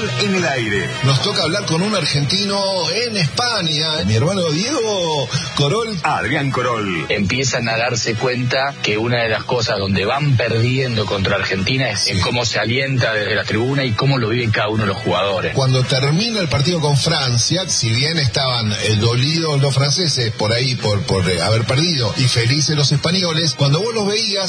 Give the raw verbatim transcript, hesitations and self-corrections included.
Fútbol en el aire. Nos toca hablar con un argentino en España. Mi hermano Diego Corol. Adrián Corol. Empiezan a darse cuenta que una de las cosas donde van perdiendo contra Argentina es sí. en cómo se alienta desde la tribuna y cómo lo viven cada uno de los jugadores. Cuando termina el partido con Francia, si bien estaban eh, dolidos los franceses por ahí por, por eh, haber perdido y felices los españoles, cuando vos los veías